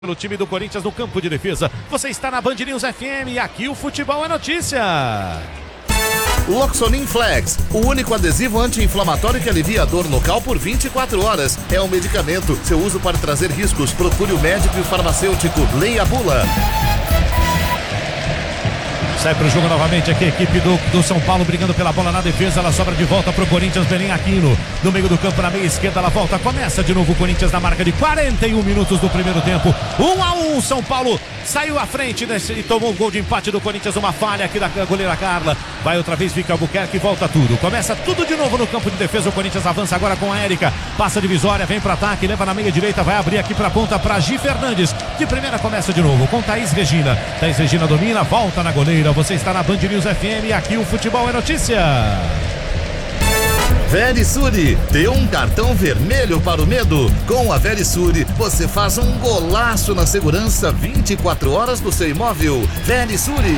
Pelo time do Corinthians no campo de defesa. Você está na Band News FM e aqui o futebol é notícia. Loxonin Flex, o único adesivo anti-inflamatório que alivia a dor local por 24 horas. É um medicamento. Seu uso pode trazer riscos. Procure o médico e o farmacêutico. Leia a bula. Sai para o jogo novamente aqui a equipe do São Paulo brigando pela bola na defesa. Ela sobra de volta para o Corinthians. Belém Aquino no meio do campo, na meia esquerda. Ela volta, começa de novo o Corinthians na marca de 41 minutos do primeiro tempo. 1-1. São Paulo saiu à frente e tomou um gol de empate do Corinthians. Uma falha aqui da goleira Carla. Vai outra vez, Vicky Albuquerque, volta tudo. Começa tudo de novo no campo de defesa. O Corinthians avança agora com a Érica. Passa a divisória, vem para ataque, leva na meia direita, vai abrir aqui para a ponta para Gi Fernandes. De primeira começa de novo com Thaís Regina. Thaís Regina domina, volta na goleira. Você está na Band News FM e aqui o futebol é notícia. Verisure, dê um cartão vermelho para o medo. Com a Verisure, você faz um golaço na segurança 24 horas do seu imóvel. Verisure.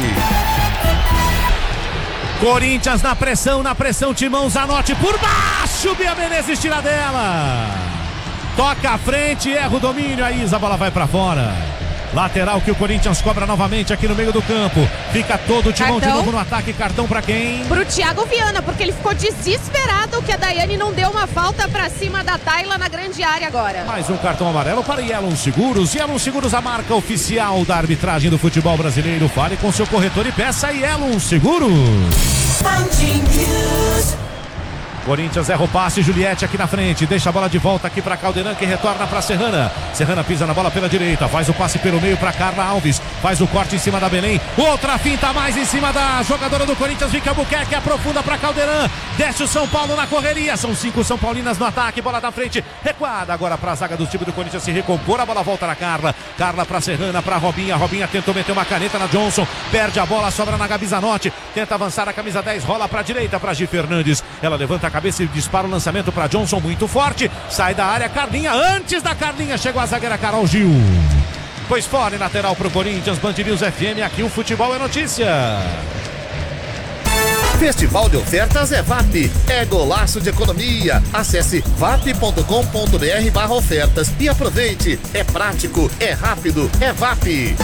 Corinthians na pressão, Timão Zanotti por baixo, Bia Menezes tira dela. Toca à frente, erra o domínio, a Isa, a bola vai pra fora. Lateral que o Corinthians cobra novamente aqui no meio do campo. Fica todo o Timão de novo no ataque. Cartão pra quem? Pro Thiago Viana, porque ele ficou desesperado que a Daiane não deu uma falta pra cima da Tayla na grande área agora. Mais um cartão amarelo para Yellow Seguros. Yellow Seguros, a marca oficial da arbitragem do futebol brasileiro. Fale com seu corretor e peça Yellow Seguros. Corinthians erra o passe, Juliette aqui na frente, deixa a bola de volta aqui para Caldeirão, que retorna para Serrana. Serrana pisa na bola pela direita, faz o passe pelo meio para Carla Alves, faz o corte em cima da Belém, outra finta a mais em cima da jogadora do Corinthians, Vicky Albuquerque, aprofunda para Caldeirão, desce o São Paulo na correria, são 5 São Paulinas no ataque, bola da frente, recuada agora para a zaga do time do Corinthians se recompor, a bola volta na Carla para Serrana, para Robinha, Robinha tentou meter uma caneta na Johnson, perde a bola, sobra na Gabi Zanotti, tenta avançar a camisa 10, rola para a direita para Gi Fernandes, ela levanta a cabeça e dispara o lançamento para Johnson, muito forte, sai da área, Carlinha, antes da Carlinha chegou a zagueira Carol Gil, pois fora, lateral para o Corinthians. Band News FM, aqui o futebol é notícia. Festival de ofertas é VAP, é golaço de economia. Acesse vap.com.br/ofertas e aproveite, é prático, é rápido, é VAP.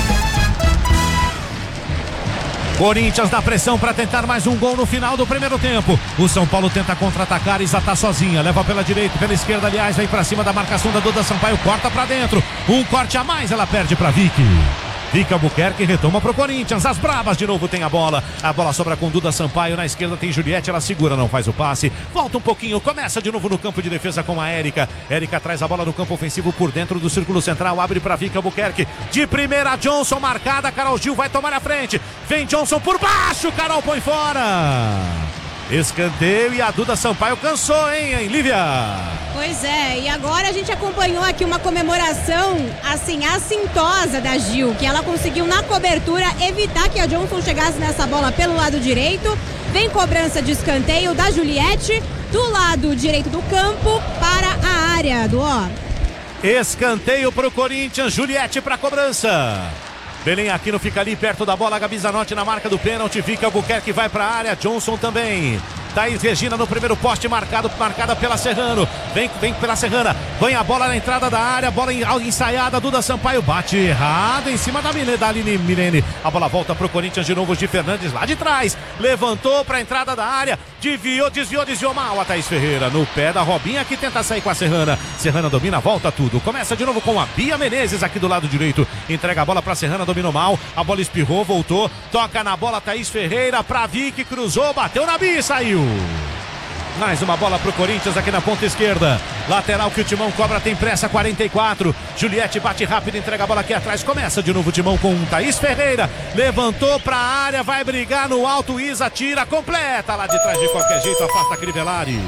Corinthians dá pressão para tentar mais um gol no final do primeiro tempo. O São Paulo tenta contra-atacar, Isa tá sozinha, leva pela direita, pela esquerda, aliás, vem para cima da marcação da Duda Sampaio, corta para dentro, um corte a mais, ela perde para Vicky. Vicky Albuquerque retoma pro Corinthians, as bravas de novo tem a bola sobra com Duda Sampaio, na esquerda tem Juliette, ela segura, não faz o passe, volta um pouquinho, começa de novo no campo de defesa com a Érica traz a bola no campo ofensivo por dentro do círculo central, abre pra Vicky Albuquerque, de primeira Johnson marcada, Carol Gil vai tomar a frente, vem Johnson por baixo, Carol põe fora. Escanteio e a Duda Sampaio cansou, hein, Lívia? Pois é, e agora a gente acompanhou aqui uma comemoração, assim, assintosa da Gil, que ela conseguiu na cobertura evitar que a Johnson chegasse nessa bola pelo lado direito. Vem cobrança de escanteio da Juliette, do lado direito do campo para a área do Escanteio pro Corinthians, Juliette pra cobrança. Belém Aquino fica ali perto da bola, Gabi Zanotti na marca do pênalti, Vicky Albuquerque vai para a área, Johnson também. Thaís Regina no primeiro poste marcada pela Serrano, vem pela Serrana, vem a bola na entrada da área, bola ensaiada, Duda Sampaio bate errado em cima da Aline Milene, a bola volta pro Corinthians de novo, Gi Fernandes lá de trás, levantou pra entrada da área, desviou mal a Thaís Ferreira, no pé da Robinha que tenta sair com a Serrana domina, volta tudo, começa de novo com a Bia Menezes aqui do lado direito, entrega a bola pra Serrana, dominou mal, a bola espirrou, voltou, toca na bola Thaís Ferreira pra Vicky, cruzou, bateu na Bia e saiu. Mais uma bola pro Corinthians aqui na ponta esquerda. Lateral que o Timão cobra, tem pressa, 44. Juliette bate rápido, entrega a bola aqui atrás. Começa de novo o Timão com Thaís Ferreira. Levantou pra área, vai brigar no alto. Isa tira, completa lá de trás de qualquer jeito, afasta a Crivellari.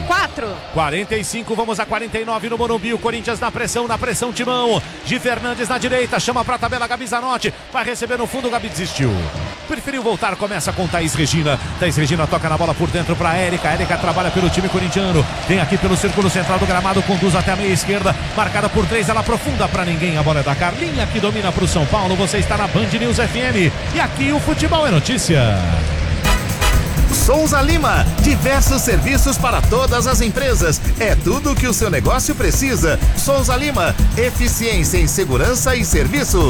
45, vamos a 49 no Morumbi. O Corinthians na pressão, Timão. Gi Fernandes na direita, chama pra tabela Gabi Zanotti. Vai receber no fundo, Gabi desistiu. Preferiu voltar, começa com Thaís Regina. Thaís Regina toca na bola por dentro pra Érica. Érica trabalha pelo time corintiano, vem aqui pelo círculo central do gramado, conduz até a meia esquerda, marcada por 3, ela aprofunda pra ninguém, a bola é da Carlinha que domina pro São Paulo. Você está na Band News FM e aqui o futebol é notícia. Souza Lima, diversos serviços para todas as empresas. É tudo o que o seu negócio precisa. Souza Lima, eficiência em segurança e serviço.